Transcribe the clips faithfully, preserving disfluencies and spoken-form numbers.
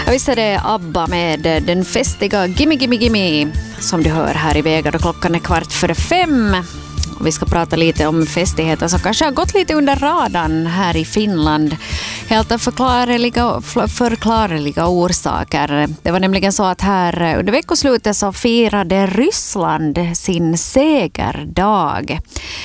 Ja, visst är det ABBA med den festiga Gimme Gimme Gimme som du hör här i Vega då klockan är kvart före fem. Och vi ska prata lite om festigheter som kanske har gått lite under radarn här i Finland. Helt av förklarliga, förklarliga orsaker. Det var nämligen så att här under veckoslutet så firade Ryssland sin segerdag.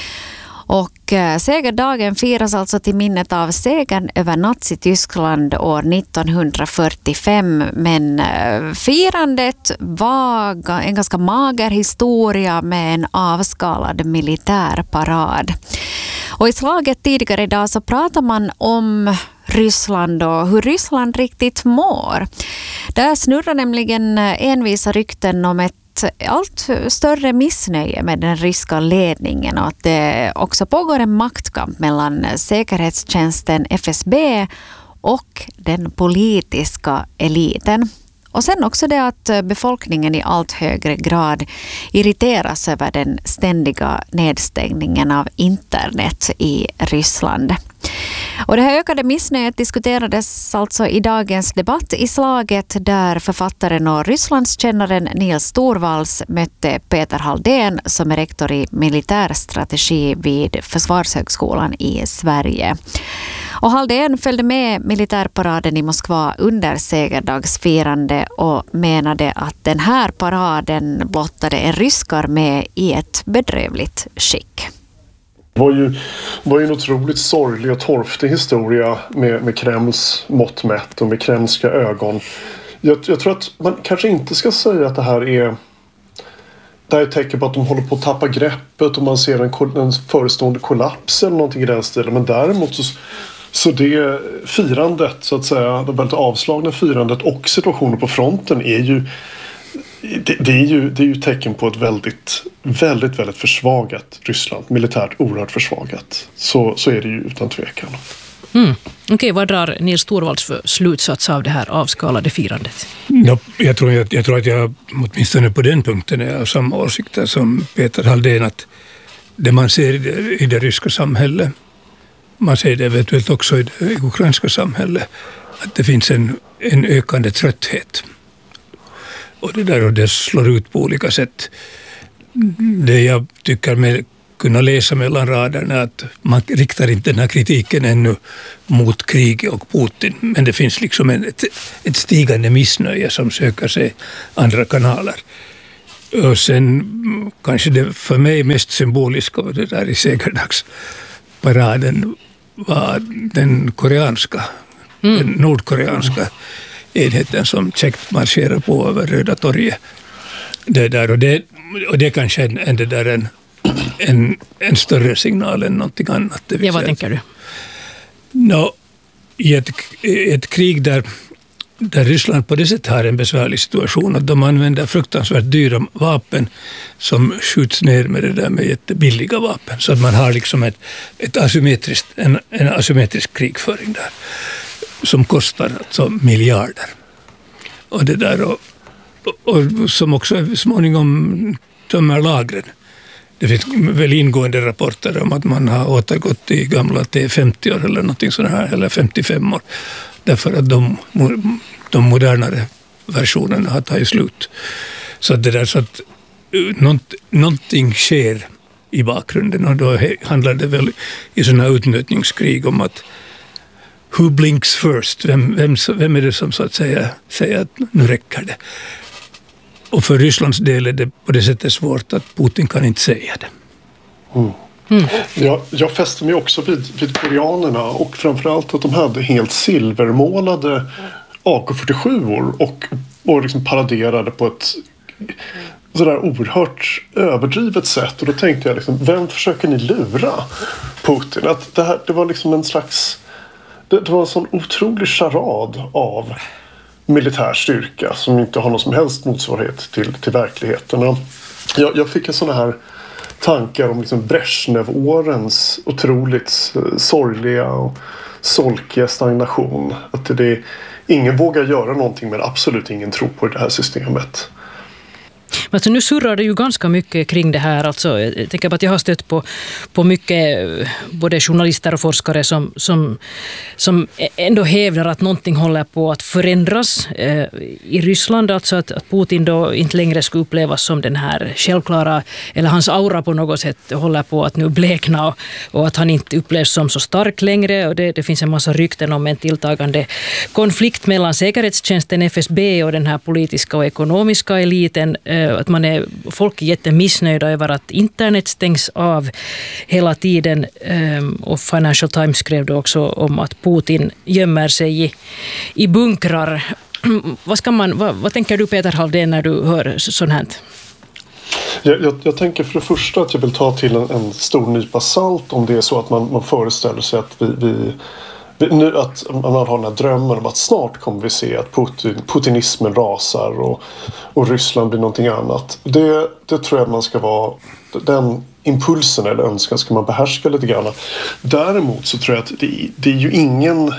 Och eh, segerdagen firas alltså till minnet av segern över Nazi-Tyskland år nittonhundrafyrtiofem. Men eh, firandet var en ganska mager historia med en avskalad militärparad. Och i slaget tidigare idag så pratar man om Ryssland och hur Ryssland riktigt mår. Där snurrar nämligen envisa rykten om ett allt större missnöje med den ryska ledningen och att det också pågår en maktkamp mellan säkerhetstjänsten F S B och den politiska eliten. Och sen också det att befolkningen i allt högre grad irriteras över den ständiga nedstängningen av internet i Ryssland. Och det här ökade missnöjet diskuterades alltså i dagens debatt i slaget där författaren och Rysslandskännaren Nils Torvalds mötte Peter Halldén som är rektor i militärstrategi vid Försvarshögskolan i Sverige. Och Halldén följde med militärparaden i Moskva under segerdagsfirande och menade att den här paraden blottade en rysk armé i ett bedrövligt skick. Det var ju, var ju en otroligt sorglig och torftig historia med, med Kremls mått mätt och med kremlska ögon. Jag, jag tror att man kanske inte ska säga att det här är det här är ett tecken på att de håller på att tappa greppet och man ser en, en förestående kollaps eller någonting i den stilen. Men däremot så, så det firandet, så att säga, det väldigt avslagna firandet och situationen på fronten är ju Det, det, är ju, det är ju tecken på ett väldigt, väldigt, väldigt försvagat Ryssland. Militärt oerhört försvagat. Så, så är det ju utan tvekan. Mm. Okej, okay, vad drar Nils Torvalds för slutsats av det här avskalade firandet? Ja, jag, tror, jag, jag tror att jag åtminstone på den punkten är av samma åsikter som Peter Halldén. Att det man ser i det, i det ryska samhället, man ser det eventuellt också i det ukrainska samhället, att det finns en, en ökande trötthet. Och det där och det slår ut på olika sätt. Det jag tycker med kunna läsa mellan raderna är att man riktar inte den här kritiken ännu mot krig och Putin. Men det finns liksom en, ett, ett stigande missnöje som söker sig andra kanaler. Och sen kanske det för mig mest symboliska av det där i segerdagsparaden var den koreanska, mm. den nordkoreanska enheten som käckt marscherar på över Röda torget. Det där, och, det, och det kanske är en, det där en, en, en större signal än någonting annat. Ja, vad tänker du? No, i, ett, I ett krig där, där Ryssland på det sättet har en besvärlig situation att de använder fruktansvärt dyra vapen som skjuts ner med det där med jättebilliga vapen. Så att man har liksom ett, ett asymmetriskt, en, en asymmetrisk krigföring där som kostar alltså miljarder. Och det där och, och, och som också småningom tömmer lagren. Det finns väl ingående rapporter om att man har återgått till gamla T femtio år eller någonting sådär här, eller femtiofem år. Därför att de, de modernare versionerna har tagit slut. Så det där så att nånt, någonting sker i bakgrunden och då handlar det väl i sådana utnötningskrig om att who blinks first? Vem, vem, vem är det som så att säga säger att nu räcker det? Och för Rysslands del är det på det sättet svårt att Putin kan inte säga det. Mm. Mm. Jag, jag fäste mig också vid, vid koreanerna och framförallt att de hade helt silvermålade A K fyrtiosjuor och, och liksom paraderade på ett sådär oerhört överdrivet sätt. Och då tänkte jag liksom, vem försöker ni lura Putin? Att det, här, det var liksom en slags Det, det var en sån otrolig charad av militär styrka som inte har någon som helst motsvarighet till, till verkligheten. Jag, jag fick en sån här tankar om liksom Brezhnev-årens otroligt sorgliga och solkiga stagnation. Att det, det, ingen vågar göra någonting men absolut ingen tror på det här systemet. Alltså, nu surrar det ju ganska mycket kring det här. Alltså, jag tänker på att jag har stött på, på mycket både journalister och forskare som, som, som ändå hävdar att någonting håller på att förändras eh, i Ryssland. Alltså att, att Putin då inte längre ska upplevas som den här självklara, eller hans aura på något sätt håller på att nu blekna och, och att han inte upplevs som så stark längre. Och det, det finns en massa rykten om en tilltagande konflikt mellan säkerhetstjänsten F S B och den här politiska och ekonomiska eliten. Eh, att man är, folk är jättemissnöjda över att internet stängs av hela tiden. Eh, och Financial Times skrev då också om att Putin gömmer sig i, i bunkrar. Vad, ska man, vad, vad tänker du, Peter Halvdén, när du hör sånt här? Jag, jag, jag tänker för det första att jag vill ta till en, en stor nypa salt om det är så att man, man föreställer sig att vi, vi, vi nu att man har den här drömmen om att snart kommer vi se att Putin, putinismen rasar och, och Ryssland blir någonting annat. Det, det tror jag man ska vara, den impulsen eller önskan ska man behärska lite grann. Däremot så tror jag att det, det är ju ingen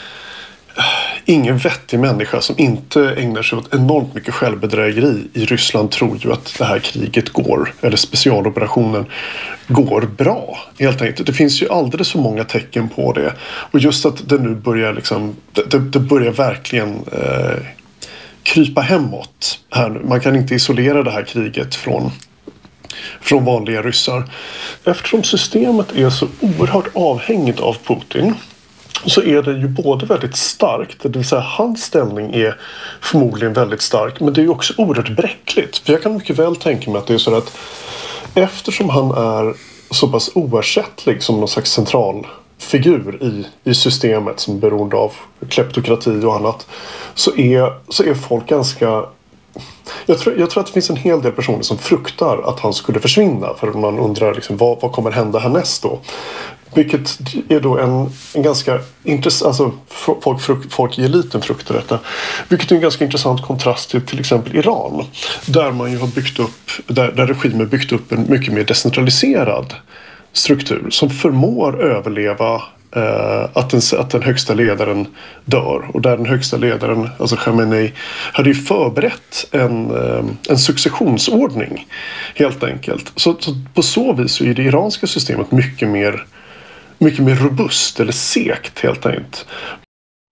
Ingen vettig människa som inte ägnar sig åt enormt mycket självbedrägeri i Ryssland tror ju att det här kriget går, eller specialoperationen går bra. Helt enkelt. Det finns ju alldeles för många tecken på det. Och just att det nu börjar liksom, det, det börjar verkligen eh, krypa hemåt här nu. Man kan inte isolera det här kriget från från vanliga ryssar. Eftersom systemet är så oerhört avhängigt av Putin så är det ju både väldigt starkt, det vill säga hans ställning är förmodligen väldigt stark, men det är ju också oerhört bräckligt. För jag kan mycket väl tänka mig att det är så att eftersom han är så pass oersättlig som någon slags central figur i, i systemet som är beroende av kleptokrati och annat, så är, så är folk ganska... Jag tror, jag tror att det finns en hel del personer som fruktar att han skulle försvinna, för man undrar liksom, vad, vad kommer hända härnäst då? Vilket är då en, en ganska intressant, alltså folk, frukt, folk i eliten fruktar detta. Vilket är en ganska intressant kontrast till till exempel Iran. Där man ju har byggt upp, där, där regimen byggt upp en mycket mer decentraliserad struktur som förmår överleva eh, att, den, att den högsta ledaren dör. Och där den högsta ledaren, alltså Khamenei, hade ju förberett en, eh, en successionsordning helt enkelt. Så, så på så vis så är det iranska systemet mycket mer mycket mer robust eller segt helt enkelt.